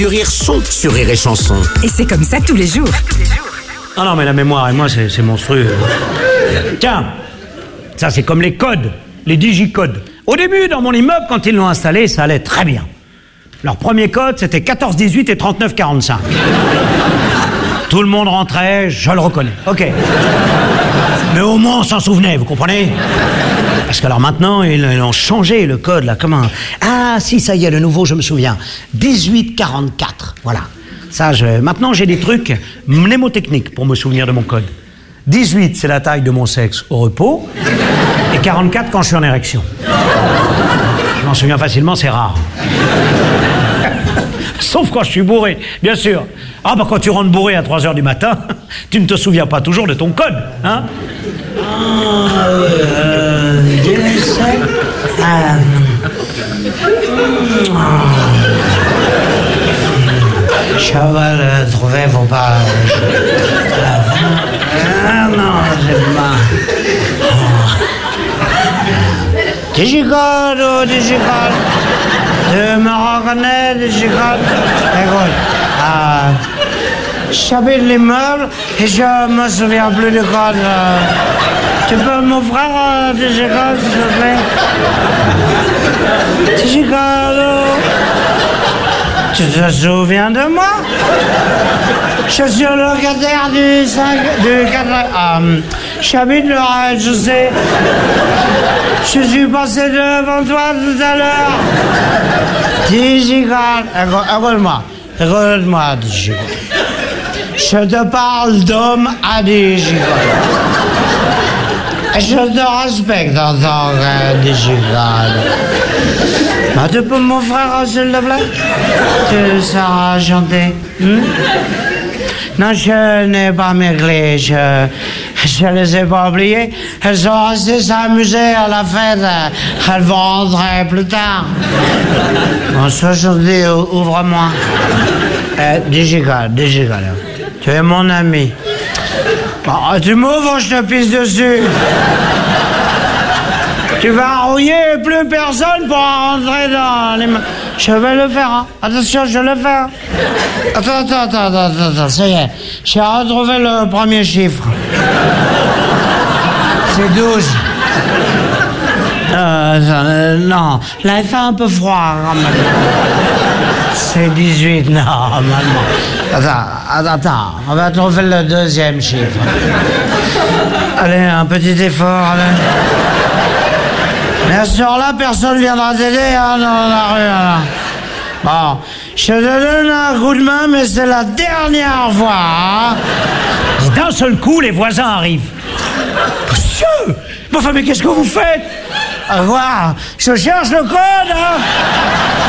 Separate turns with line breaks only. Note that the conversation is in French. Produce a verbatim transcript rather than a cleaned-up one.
Du rire son sur Rire et Chanson.
Et c'est comme ça tous les jours.
Ah non, mais la mémoire et moi, c'est, c'est monstrueux. Tiens, ça c'est comme les codes, les digicodes. Au début, dans mon immeuble, quand ils l'ont installé, ça allait très bien. Leur premier code, c'était quatorze dix-huit et trente-neuf quarante-cinq. Tout le monde rentrait, je le reconnais. Ok. Mais au moins, on s'en souvenait, vous comprenez? Parce que alors maintenant, ils, ils ont changé le code, là, comment? Ah, si, ça y est, le nouveau, je me souviens. dix-huit quarante-quatre, voilà. Ça, je... Maintenant, j'ai des trucs mnémotechniques pour me souvenir de mon code. dix-huit, c'est la taille de mon sexe au repos. Et quarante-quatre quand je suis en érection. Je m'en souviens facilement, c'est rare. Sauf quand je suis bourré, bien sûr. Ah, bah quand tu rentres bourré à trois heures du matin, tu ne te souviens pas toujours de ton code, hein? Ah, euh, dix-sept, ah, je vais le trouver, faut pas... Ah non, c'est pas... Digicode, oh, digicode. Tu me reconnais, digicode? Écoute, euh, j'habite l'immeuble et je me souviens plus du code. Euh, tu peux m'offrir un digicode, s'il te plaît? Digicode, tu te souviens de moi? Je suis le locataire du cinq, du quatre, euh, j'habite le rez-de-chaussée. Je suis passé devant toi tout à l'heure. Digicode, écoute-moi, écoute-moi, digicode. Je te parle d'homme à digicode. Et je te respecte en tant que digicode. Ah, tu peux m'offrir, s'il te plaît? Tu seras chanter. Hmm? Non, je n'ai pas mes clés, je... Je les ai pas oubliées. Elles sont restées s'amuser à la fête. Elles vont rentrer plus tard. Bon, aujourd'hui, ouvre-moi. Euh, digicode, digicode. Tu es mon ami. Bon, tu m'ouvres, je te pisse dessus. Tu vas rouiller et plus personne pourra rentrer dans les... Je vais le faire, hein. Attention, je vais le faire. Attends, attends, attends, attends, attends, ça y est. J'ai retrouvé le premier chiffre. C'est douze. Euh, euh, non, là, il fait un peu froid, quand même. C'est dix-huit, normalement. Attends, attends, attends, on va trouver le deuxième chiffre. Allez, un petit effort, là. Bien sûr, là, personne ne viendra t'aider, hein, dans la rue, là. Bon, je te donne un coup de main, mais c'est la dernière fois, hein. Et d'un seul coup, les voisins arrivent. Monsieur! Mais enfin, mais qu'est-ce que vous faites?
Au revoir.
Je cherche le code, hein.